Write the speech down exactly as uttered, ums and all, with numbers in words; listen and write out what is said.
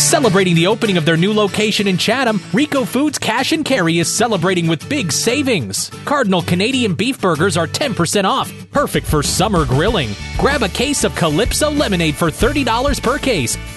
Celebrating the opening of their new location in Chatham, Rico Foods Cash and Carry is celebrating with big savings. Cardinal Canadian beef burgers are ten percent off, perfect for summer grilling. Grab a case of Calypso lemonade for thirty dollars per case.